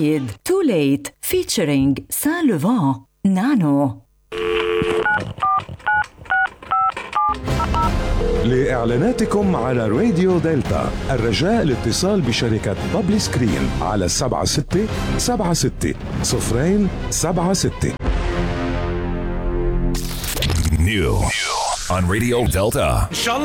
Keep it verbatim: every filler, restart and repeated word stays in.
جديد Too Late featuring Saint Laurent نانو. لإعلاناتكم على راديو دلتا الرجاء الاتصال بشركة بابلي سكرين على سبعة ستة سبعة ستة صفرين سبعة ستة. New on Radio Delta.